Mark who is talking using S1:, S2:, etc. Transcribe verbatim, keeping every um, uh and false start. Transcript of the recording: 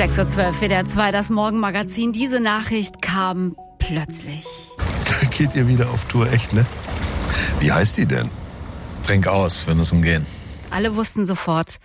S1: sechs Uhr zwölf, W D R zwei, das Morgenmagazin. Diese Nachricht kam plötzlich.
S2: Da geht ihr wieder auf Tour, echt, ne? Wie heißt die denn?
S3: Trink aus, wir müssen gehen.
S1: Alle wussten sofort,